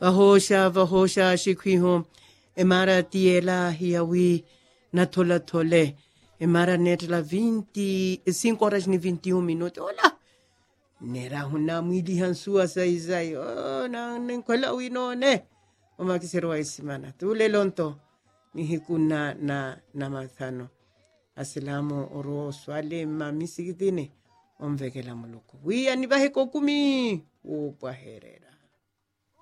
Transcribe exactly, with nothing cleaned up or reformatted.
Vahosha, vahosha, shikwiho. Emara tiela hiawi na tola tole. Emara netla vinte, cinco horas ni vinte e um minutos. Olá! Nera huna mwili hansua sai sai. Oh, na nkola wino ne. Oma kisero isimana. Tule lonto ni hikuna na na mathano. Asilamu oro swale mamisikitine. Omvekela muluku. Wia ni bahe kokumi. Upa herera.